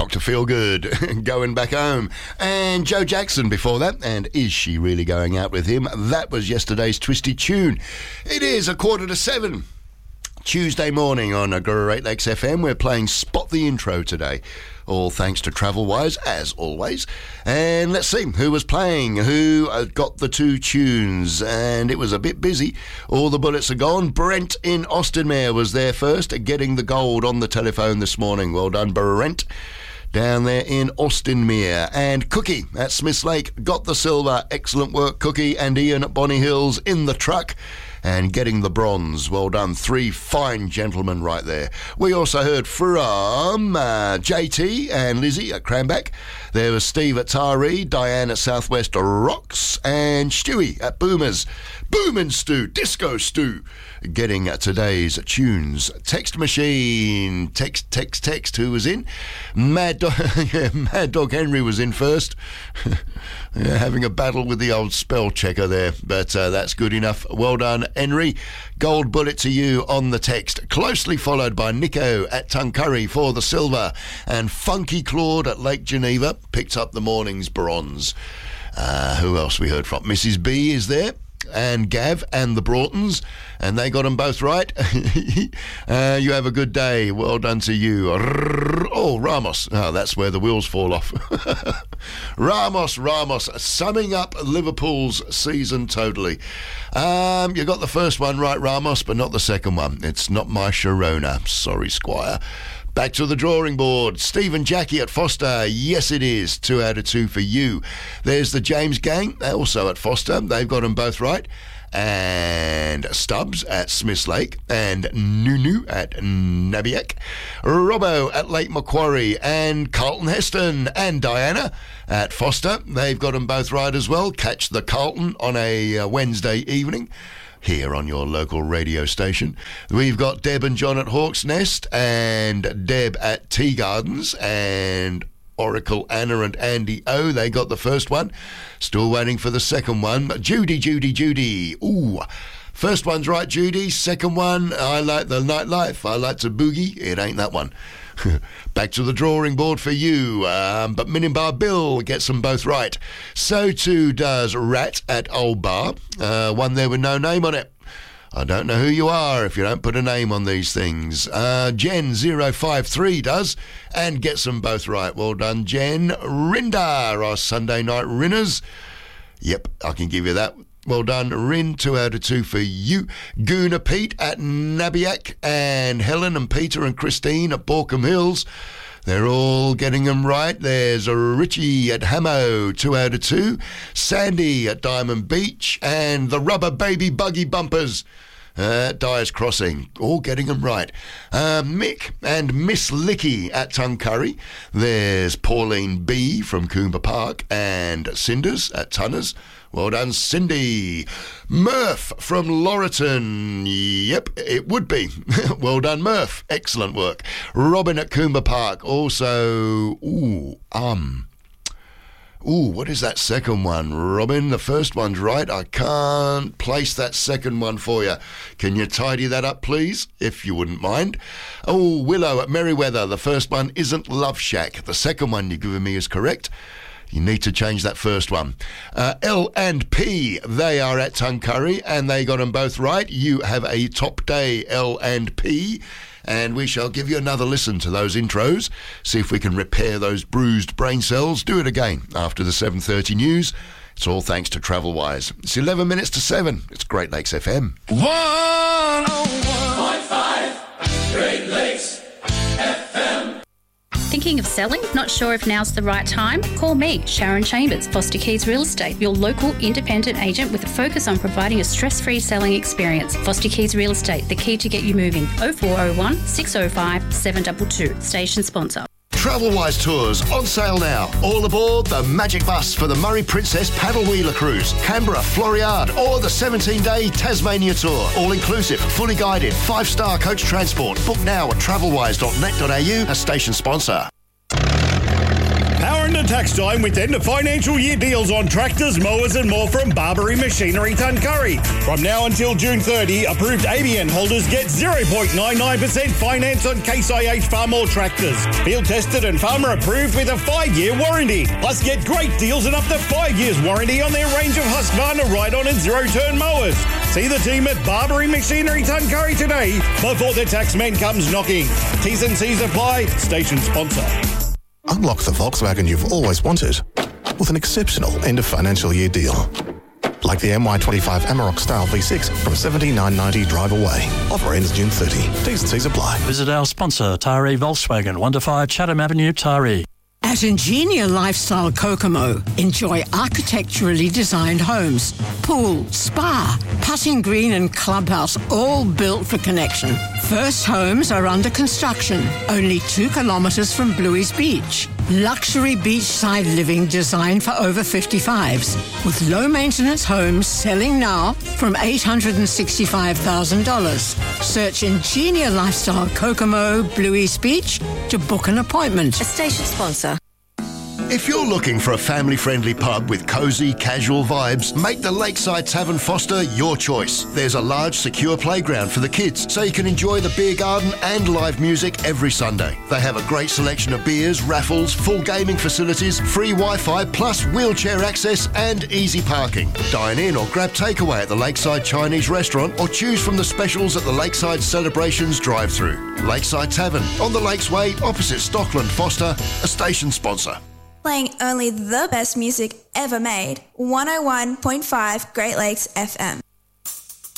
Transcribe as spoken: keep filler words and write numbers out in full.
Doctor Feelgood, Going Back Home. And Joe Jackson before that, and Is She Really Going Out With Him? That was yesterday's Twisty Tune. It is a quarter to seven. Tuesday morning on a Great Lakes F M. We're playing Spot the Intro today. All thanks to Travelwise, as always. And let's see who was playing, who got the two tunes. And it was a bit busy. All the bullets are gone. Brent in Austinmere was there first, getting the gold on the telephone this morning. Well done, Brent. Down there in Austinmere. And Cookie at Smiths Lake got the silver. Excellent work, Cookie. And Ian at Bonny Hills in the truck and getting the bronze. Well done. Three fine gentlemen right there. We also heard from uh, J T and Lizzie at Cranback. There was Steve at Taree, Diane at Southwest Rocks, and Stewie at Boomers. Boomin' Stu, Disco Stu, getting today's tunes. Text machine, text, text, text, who was in? Mad Dog, Mad Dog Henry was in first. Yeah, having a battle with the old spell checker there, but uh, that's good enough. Well done, Henry. Gold bullet to you on the text. Closely followed by Nico at Tuncurry for the silver, and Funky Claude at Lake Geneva picked up the morning's bronze. Uh, who else we heard from? Missus B is there, and Gav and the Broughtons, and they got them both right. uh, you have a good day. Well done to you. Oh, Ramos. Oh, that's where the wheels fall off. Ramos, Ramos, summing up Liverpool's season totally. Um, you got the first one right, Ramos, but not the second one. It's Not My Sharona. Sorry, Squire. Back to the drawing board. Stephen Jackie at Foster. Yes, it is. Two out of two for you. There's the James Gang, also at Foster. They've got them both right. And Stubbs at Smiths Lake, and Nunu at Nabiak, Robbo at Lake Macquarie, and Carlton Heston and Diana at Foster. They've got them both right as well. Catch the Carlton on a uh, Wednesday evening here on your local radio station. We've got Deb and John at Hawk's Nest, and Deb at Tea Gardens, and Oracle Anna and Andy O. They got the first one. Still waiting for the second one. Judy, Judy, Judy. Ooh. First one's right, Judy. Second one, I like the nightlife. I like to boogie. It ain't that one. Back to the drawing board for you. Um, but Minimbar Bill gets them both right. So too does Rat at Old Bar. Uh, one there with no name on it. I don't know who you are if you don't put a name on these things. Uh, Jen zero five three does, and gets them both right. Well done, Jen. Rinda, our Sunday night Rinners. Yep, I can give you that. Well done, Rin. Two out of two for you. Goona Pete at Nabiak, and Helen and Peter and Christine at Borkham Hills. They're all getting them right. There's a Richie at Hamo, two out of two. Sandy at Diamond Beach, and the Rubber Baby Buggy Bumpers at Dyer's Crossing, all getting them right. Uh, Mick and Miss Licky at Tuncurry. There's Pauline B from Coomber Park, and Cinders at Tunners. Well done, Cindy. Murph from Laurelton. Yep, it would be. Well done, Murph. Excellent work. Robin at Coomber Park. Also, ooh, um, ooh, what is that second one, Robin? The first one's right. I can't place that second one for you. Can you tidy that up, please, if you wouldn't mind? Oh, Willow at Merriweather. The first one isn't Love Shack. The second one you've given me is correct. You need to change that first one. Uh, L and P, they are at Tuncurry, and they got them both right. You have a top day, L and P, and we shall give you another listen to those intros, see if we can repair those bruised brain cells. Do it again after the seven thirty news. It's all thanks to Travelwise. It's eleven minutes to seven. It's Great Lakes F M. one oh one point five Great Lakes F M. Thinking of selling? Not sure if now's the right time? Call me, Sharon Chambers, Foster Keys Real Estate, your local independent agent with a focus on providing a stress-free selling experience. Foster Keys Real Estate, the key to get you moving. oh four oh one, six oh five, seven two two. Station sponsor. Travelwise Tours on sale now. All aboard the Magic Bus for the Murray Princess Paddle Wheeler Cruise, Canberra, Floriade, or the seventeen-day Tasmania Tour. All inclusive, fully guided, five-star coach transport. Book now at travelwise dot net dot a u, a station sponsor. Power to tax time with end of financial year deals on tractors, mowers and more from Barbary Machinery Tuncurry. From now until June thirtieth, approved A B N holders get zero point nine nine percent finance on Case I H Farmall tractors. Field tested and farmer approved with a five-year warranty. Plus get great deals and up to five years warranty on their range of Husqvarna ride-on and zero-turn mowers. See the team at Barbary Machinery Tuncurry today before the taxman comes knocking. T's and C's apply. Station sponsor. Unlock the Volkswagen you've always wanted with an exceptional end of financial year deal. Like the M Y twenty-five Amarok Style V six from seventy-nine ninety drive away. Offer ends June thirtieth. T's and C's apply. Visit our sponsor, Taree Volkswagen, one to five Chatham Avenue, Taree. At Ingenia Lifestyle Kokomo, enjoy architecturally designed homes, pool, spa, putting green and clubhouse, all built for connection. First homes are under construction, only two kilometres from Bluey's Beach. Luxury beachside living designed for over fifty-fives, with low-maintenance homes selling now from eight hundred sixty-five thousand dollars. Search Ingenia Lifestyle Kokomo, Bluey's Beach to book an appointment. A station sponsor. If you're looking for a family-friendly pub with cosy, casual vibes, make the Lakeside Tavern Foster your choice. There's a large, secure playground for the kids, so you can enjoy the beer garden and live music every Sunday. They have a great selection of beers, raffles, full gaming facilities, free Wi-Fi, plus wheelchair access and easy parking. Dine in or grab takeaway at the Lakeside Chinese restaurant or choose from the specials at the Lakeside Celebrations drive-through. Lakeside Tavern, on the Lakesway, opposite Stockland Foster, a station sponsor. Playing only the best music ever made. one oh one point five Great Lakes F M.